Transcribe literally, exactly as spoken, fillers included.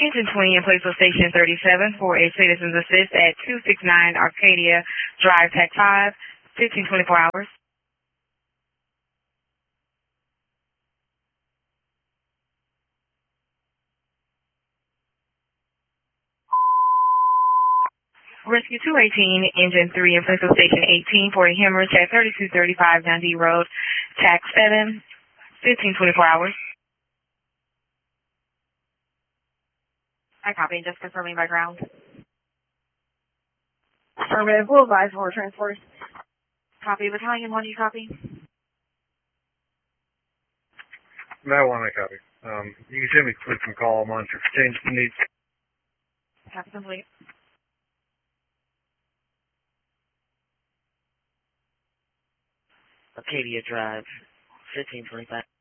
Engine twenty in place of Station thirty-seven for a Citizens Assist at two sixty-nine Arcadia Drive, Tech five, fifteen twenty-four hours. Rescue two eighteen, Engine three in place of Station eighteen for a hemorrhage at thirty-two thirty-five Dundee Road, Tax seven, fifteen twenty-four hours. I copy, just confirming by ground. Affirmative, will advise for transport. Copy, Battalion one, you copy? That one I copy. Um, you can send me clip from call monitor for change if needs. Copy complete. Arcadia Drive, fifteen twenty-five.